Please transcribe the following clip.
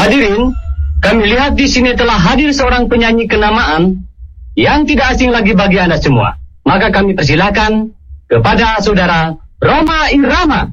Hadirin, kami lihat di sini telah hadir seorang penyanyi kenamaan yang tidak asing lagi bagi Anda semua. Maka kami persilakan kepada saudara Rhoma Irama.